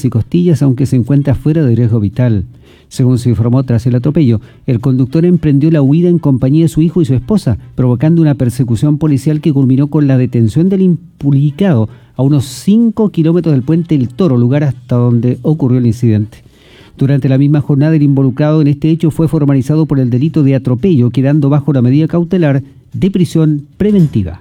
pulmones y costillas, aunque se encuentra fuera de riesgo vital. Según se informó tras el atropello, el conductor emprendió la huida en compañía de su hijo y su esposa, provocando una persecución policial que culminó con la detención del implicado a unos 5 kilómetros del puente El Toro, lugar hasta donde ocurrió el incidente. Durante la misma jornada, el involucrado en este hecho fue formalizado por el delito de atropello, quedando bajo la medida cautelar de prisión preventiva.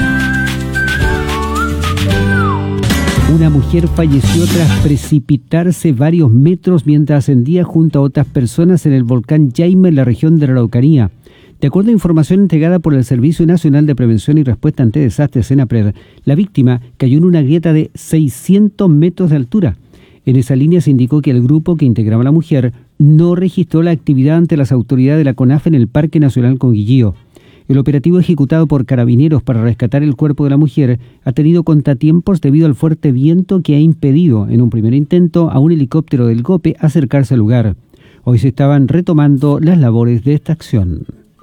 Una mujer falleció tras precipitarse varios metros mientras ascendía junto a otras personas en el volcán Jaime en la región de la Araucanía. De acuerdo a información entregada por el Servicio Nacional de Prevención y Respuesta ante Desastres, SENAPRED, la víctima cayó en una grieta de 600 metros de altura. En esa línea se indicó que el grupo que integraba a la mujer no registró la actividad ante las autoridades de la CONAF en el Parque Nacional Conguillío. El operativo ejecutado por carabineros para rescatar el cuerpo de la mujer ha tenido contratiempos debido al fuerte viento que ha impedido, en un primer intento, a un helicóptero del GOPE acercarse al lugar. Hoy se estaban retomando las labores de extracción.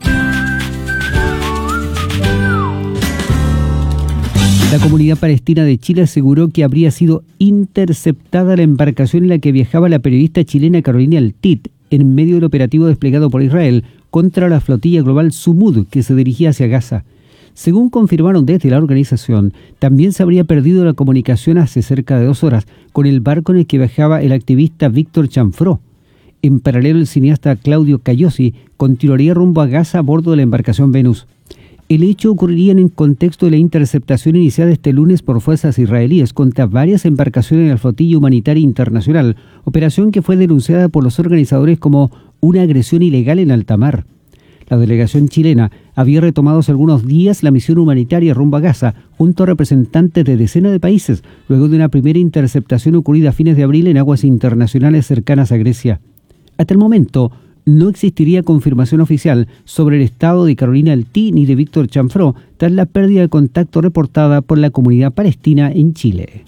La comunidad palestina de Chile aseguró que habría sido interceptada la embarcación en la que viajaba la periodista chilena Carolina Altit en medio del operativo desplegado por Israel contra la flotilla global Sumud que se dirigía hacia Gaza. Según confirmaron desde la organización, también se habría perdido la comunicación hace cerca de 2 horas con el barco en el que viajaba el activista Víctor Chanfró. En paralelo, el cineasta Claudio Cayosi continuaría rumbo a Gaza a bordo de la embarcación Venus. El hecho ocurriría en el contexto de la interceptación iniciada este lunes por fuerzas israelíes contra varias embarcaciones de la flotilla humanitaria internacional, operación que fue denunciada por los organizadores como una agresión ilegal en alta mar. La delegación chilena había retomado hace algunos días la misión humanitaria rumbo a Gaza, junto a representantes de decenas de países, luego de una primera interceptación ocurrida a fines de abril en aguas internacionales cercanas a Grecia. Hasta el momento, no existiría confirmación oficial sobre el estado de Carolina Altit ni de Víctor Chanfró tras la pérdida de contacto reportada por la comunidad palestina en Chile.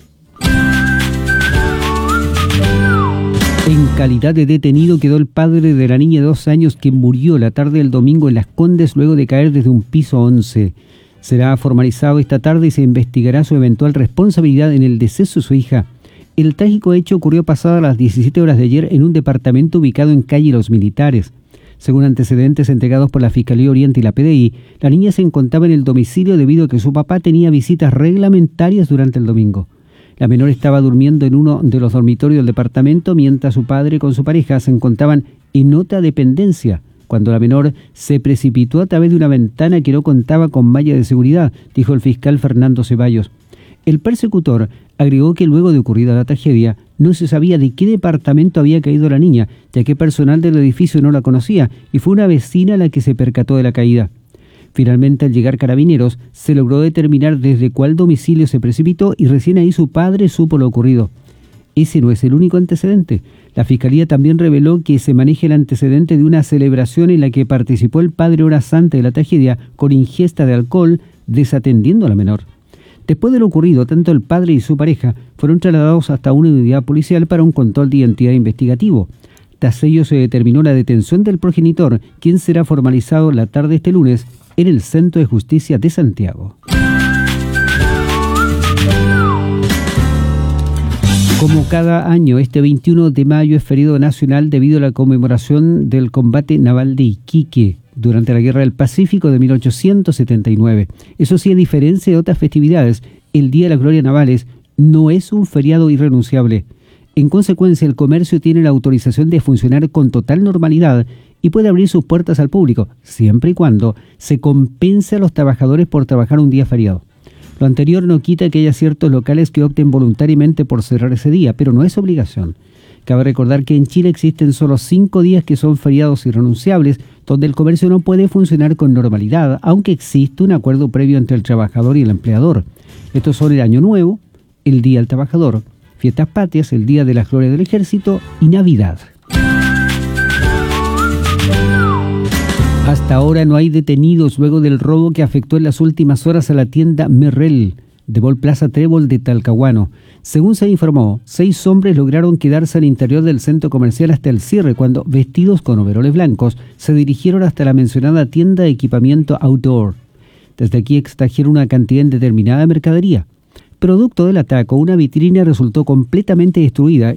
En calidad de detenido quedó el padre de la niña de 2 años que murió la tarde del domingo en Las Condes luego de caer desde un piso 11. Será formalizado esta tarde y se investigará su eventual responsabilidad en el deceso de su hija. El trágico hecho ocurrió pasadas las 17 horas de ayer en un departamento ubicado en calle Los Militares. Según antecedentes entregados por la Fiscalía Oriente y la PDI, la niña se encontraba en el domicilio debido a que su papá tenía visitas reglamentarias durante el domingo. La menor estaba durmiendo en uno de los dormitorios del departamento mientras su padre con su pareja se encontraban en otra dependencia, cuando la menor se precipitó a través de una ventana que no contaba con malla de seguridad, dijo el fiscal Fernando Ceballos. El persecutor agregó que luego de ocurrida la tragedia, no se sabía de qué departamento había caído la niña, ya que personal del edificio no la conocía y fue una vecina la que se percató de la caída. Finalmente, al llegar carabineros, se logró determinar desde cuál domicilio se precipitó y recién ahí su padre supo lo ocurrido. Ese no es el único antecedente. La Fiscalía también reveló que se maneja el antecedente de una celebración en la que participó el padre horas antes de la tragedia con ingesta de alcohol, desatendiendo a la menor. Después de lo ocurrido, tanto el padre y su pareja fueron trasladados hasta una unidad policial para un control de identidad investigativo. Tras ello se determinó la detención del progenitor, quien será formalizado la tarde de este lunes en el Centro de Justicia de Santiago. Como cada año, este 21 de mayo es feriado nacional debido a la conmemoración del combate naval de Iquique durante la Guerra del Pacífico de 1879. Eso sí, a diferencia de otras festividades, el Día de la Gloria Navales no es un feriado irrenunciable. En consecuencia, el comercio tiene la autorización de funcionar con total normalidad y puede abrir sus puertas al público, siempre y cuando se compense a los trabajadores por trabajar un día feriado. Lo anterior no quita que haya ciertos locales que opten voluntariamente por cerrar ese día, pero no es obligación. Cabe recordar que en Chile existen solo 5 días que son feriados irrenunciables, donde el comercio no puede funcionar con normalidad, aunque existe un acuerdo previo entre el trabajador y el empleador. Estos son el Año Nuevo, el Día del Trabajador, Fiestas Patrias, el Día de la Gloria del Ejército y Navidad. Hasta ahora no hay detenidos luego del robo que afectó en las últimas horas a la tienda Merrell de Mall Plaza Trébol de Talcahuano. Según se informó, 6 hombres lograron quedarse al interior del centro comercial hasta el cierre cuando, vestidos con overoles blancos, se dirigieron hasta la mencionada tienda de equipamiento outdoor. Desde aquí extrajeron una cantidad indeterminada de mercadería. Producto del ataque, una vitrina resultó completamente destruida